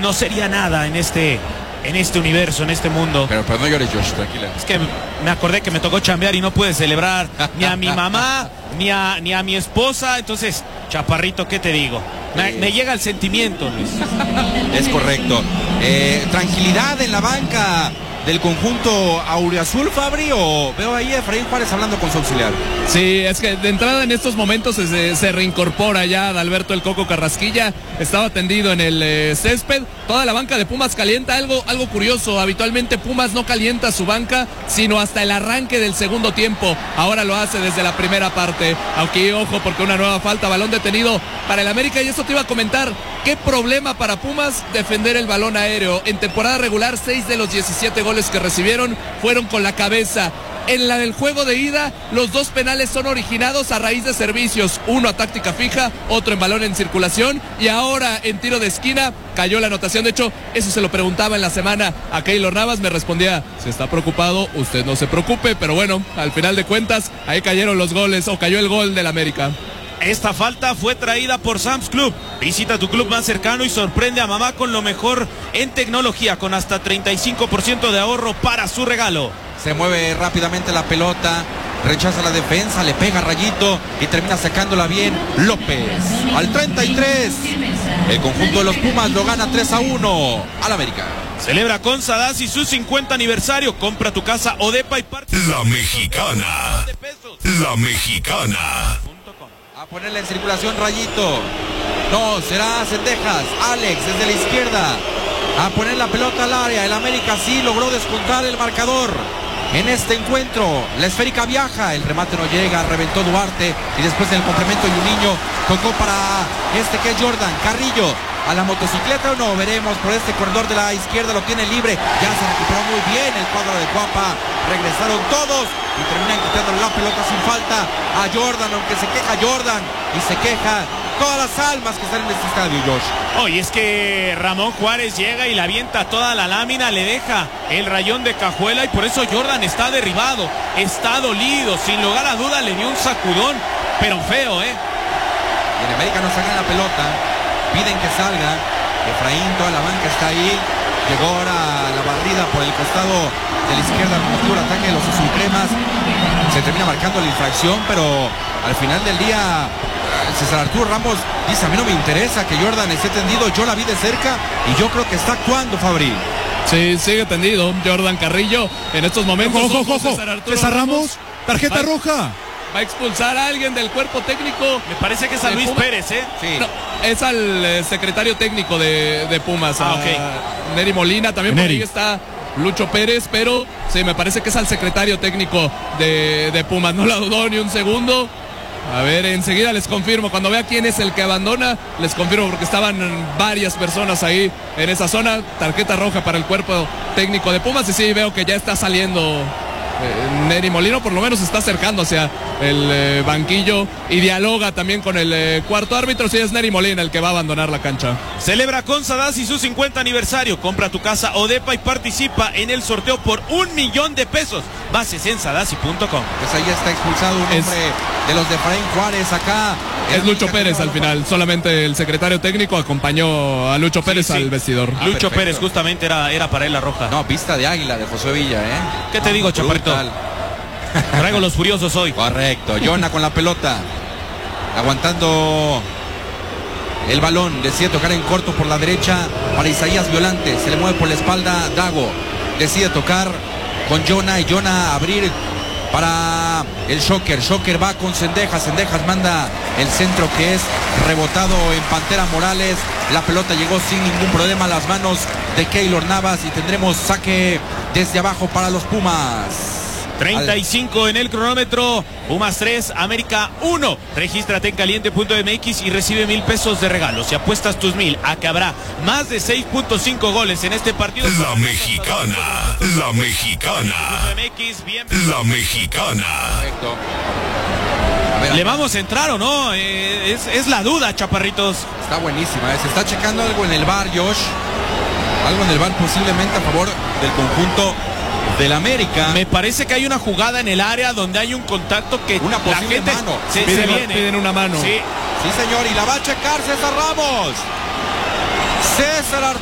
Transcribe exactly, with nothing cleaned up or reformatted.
no sería nada en este, en este universo, en este mundo. Pero, pero no llores, Josh, tranquila. Es que me acordé que me tocó chambear y no pude celebrar ni a mi mamá, ni a, ni a mi esposa. Entonces, chaparrito, ¿qué te digo? Me, me llega el sentimiento, Luis. Es correcto. Eh, tranquilidad en la banca del conjunto auriazul, Fabri, o veo ahí a Efraín Juárez hablando con su auxiliar. Sí, es que de entrada en estos momentos se, se reincorpora ya Adalberto el Coco Carrasquilla, estaba tendido en el eh, césped, toda la banca de Pumas calienta, algo, algo curioso, habitualmente Pumas no calienta su banca, sino hasta el arranque del segundo tiempo, ahora lo hace desde la primera parte, aunque ojo porque una nueva falta, balón detenido para el América, y eso te iba a comentar, qué problema para Pumas defender el balón aéreo, en temporada regular seis de los diecisiete goles que recibieron fueron con la cabeza. En la del juego de ida, los dos penales son originados a raíz de servicios, uno a táctica fija, otro en balón en circulación, y ahora en tiro de esquina cayó la anotación. De hecho, eso se lo preguntaba en la semana a Keylor Navas, me respondía, si está preocupado, usted no se preocupe, pero bueno, al final de cuentas, ahí cayeron los goles, o cayó el gol del América. Esta falta fue traída por Sam's Club. Visita tu club más cercano y sorprende a mamá con lo mejor en tecnología, con hasta treinta y cinco por ciento de ahorro para su regalo. Se mueve rápidamente la pelota, rechaza la defensa, le pega Rayito y termina sacándola bien López. Al treinta y tres, el conjunto de los Pumas lo gana tres a uno al América. Celebra con Sadasi su cincuenta aniversario. Compra tu casa Odepa y parte. La Mexicana. La Mexicana. A ponerle en circulación Rayito. No, será Cendejas. Alex desde la izquierda. A poner la pelota al área. El América sí logró descontar el marcador en este encuentro. La esférica viaja. El remate no llega. Reventó Duarte. Y después en el complemento Juninho tocó para este que es Jordan Carrillo. A la motocicleta o no, veremos por este corredor de la izquierda, lo tiene libre, ya se recuperó muy bien el cuadro de Cuapa, regresaron todos y terminan quitándole la pelota sin falta a Jordan, aunque se queja Jordan y se queja todas las almas que están en este estadio, Josh. Hoy es que Ramón Juárez llega y le avienta toda la lámina, le deja el rayón de cajuela y por eso Jordan está derribado, está dolido, sin lugar a duda le dio un sacudón, pero feo, ¿eh? Y en América no sacan la pelota. Piden que salga, Efraín, toda la banca está ahí, llegó ahora la barrida por el costado de la izquierda, con motivo del ataque de los azulcremas, se termina marcando la infracción, pero al final del día César Arturo Ramos dice, a mí no me interesa que Jordan esté tendido, yo la vi de cerca y yo creo que está actuando, Fabri. Sí, sigue tendido Jordan Carrillo en estos momentos. Ojo, ojo, ojo. César, Arturo César Ramos, tarjeta va, roja. Va a expulsar a alguien del cuerpo técnico. Me parece que es a Luis Pumas. Pérez, ¿eh? Sí. No, es al eh, secretario técnico de, de Pumas, ah, a okay. Neri Molina, también Neri. por ahí está Lucho Pérez, pero sí, me parece que es al secretario técnico de, de Pumas, no la dudó ni un segundo. A ver, enseguida les confirmo, cuando vea quién es el que abandona, les confirmo porque estaban varias personas ahí en esa zona, tarjeta roja para el cuerpo técnico de Pumas y sí, veo que ya está saliendo eh, Neri Molino, por lo menos se está acercando hacia el eh, banquillo y dialoga también con el eh, cuarto árbitro, sí es Neri Molina el que va a abandonar la cancha. Celebra con Sadasi su cincuenta aniversario. Compra tu casa Odepa y participa en el sorteo por un millón de pesos. Bases en sadasi punto com. Pues ahí está expulsado un hombre Es, de los de Efraín Juárez acá. es Lucho Pérez al final, solamente el secretario técnico acompañó a Lucho Pérez sí. al vestidor. Ah, Lucho perfecto. Pérez justamente era, era para él la roja. No, pista de águila de José Villa, ¿eh? ¿Qué te digo, chaparrito? Brutal. Traigo los furiosos hoy. Correcto, Jonah con la pelota, aguantando el balón, decide tocar en corto por la derecha para Isaías Violante, se le mueve por la espalda Dago, decide tocar con Jonah y Jonah abrir para el Shocker, Shocker va con Cendejas, Cendejas manda el centro que es rebotado en Pantera Morales, la pelota llegó sin ningún problema a las manos de Keylor Navas y tendremos saque desde abajo para los Pumas. treinta y cinco en el cronómetro, Pumas tres, América uno. Regístrate en caliente punto m x y recibe mil pesos de regalo. Si apuestas tus mil a que habrá más de seis punto cinco goles en este partido. La Mexicana. La Mexicana. M X, bien. La Mexicana. Perfecto. A ver, ¿Le vamos a entrar o no? Eh, es, es la duda, chaparritos. está buenísima, ¿eh? Se está checando algo en el bar, Josh. Algo en el bar posiblemente a favor del conjunto del América. Me parece que hay una jugada en el área donde hay un contacto que Una la posible gente mano. se, se Piden, viene. piden una mano. Sí. Sí, señor, y la va a checar César Ramos. César